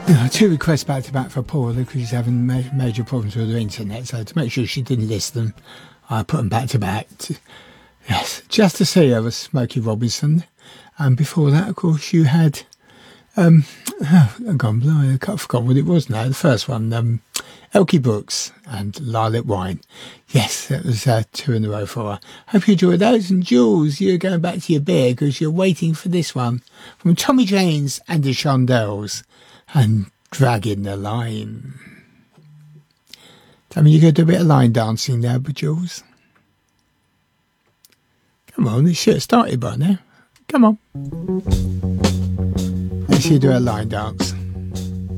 Two requests back to back for Paula because she's having major problems with her internet. So to make sure she didn't list them, I put them back to back. Yes, Just to See Her was Smokey Robinson. And before that, of course, you had, I forgot what it was now. The first one, Elkie Brooks and Lilac Wine. Yes, that was 2 in a row for her. Hope you enjoyed those. And Jules, you're going back to your beer because you're waiting for this one from Tommy James and the Shondells and Dragging the Line. I mean, you're going to do a bit of line dancing now, but Jules. Come on, this should have started by now. Come on. Let's see you do a line dance.